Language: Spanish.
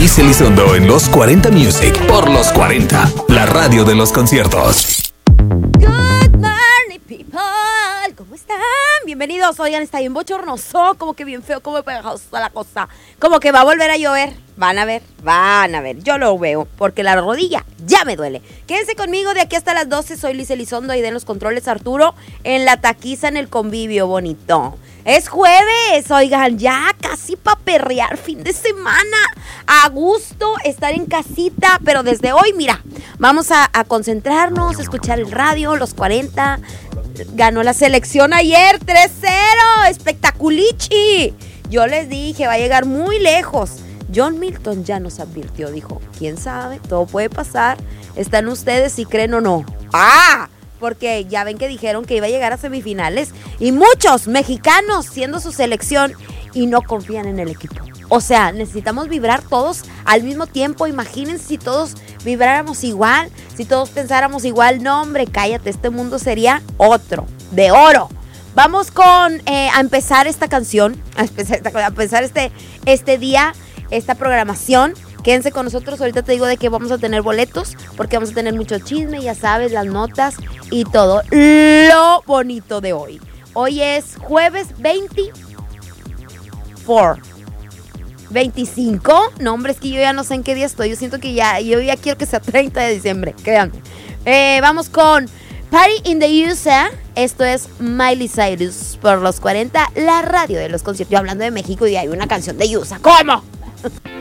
Liz Elizondo en los 40 Music por los 40, la radio de los conciertos. Good morning, people. ¿Cómo están? Bienvenidos. Oigan, está bien bochornoso, como que bien feo, como pegajosa la cosa. Como que va a volver a llover. Van a ver. Yo lo veo, porque la rodilla ya me duele. Quédense conmigo de aquí hasta las 12. Soy Liz Elizondo y de los controles Arturo en la taquiza en el convivio bonito. Es jueves, oigan, ya casi pa' perrear fin de semana. A gusto estar en casita, pero desde hoy, mira, vamos a concentrarnos, a escuchar el radio, los 40. Ganó la selección ayer, 3-0, espectaculichi. Yo les dije, va a llegar muy lejos. John Milton ya nos advirtió, dijo, quién sabe, todo puede pasar. Están ustedes si creen o no. Porque ya ven que dijeron que iba a llegar a semifinales y muchos mexicanos siendo su selección y no confían en el equipo. O sea, necesitamos vibrar todos al mismo tiempo. Imagínense si todos vibráramos igual, si todos pensáramos igual. No, hombre, cállate, este mundo sería otro, de oro. Vamos a empezar esta canción, a empezar este día, esta programación. Quédense con nosotros, ahorita te digo de que vamos a tener boletos, porque vamos a tener mucho chisme, ya sabes, las notas y todo lo bonito de hoy. Hoy es jueves 25, no hombre, es que yo ya no sé en qué día estoy, yo siento que yo ya quiero que sea 30 de diciembre, créanme. Vamos con Party in the USA, esto es Miley Cyrus por los 40, la radio de los conciertos. Yo hablando de México y hay una canción de USA, ¿cómo?